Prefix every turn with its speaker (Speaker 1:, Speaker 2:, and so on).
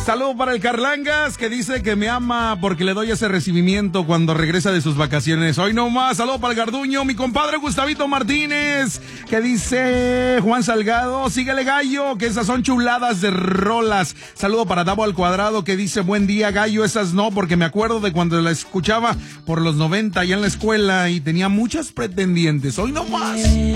Speaker 1: Saludo para el Carlangas, que dice que me ama porque le doy ese recibimiento cuando regresa de sus vacaciones. Hoy no más. Saludo para el Garduño, mi compadre Gustavito Martínez, que dice Juan Salgado, síguele Gallo, que esas son chuladas de rolas. Saludo para Davo al Cuadrado, que dice buen día Gallo, esas no, porque me acuerdo de cuando la escuchaba por los 90 allá en la escuela y tenía muchas pretendientes. Hoy no más.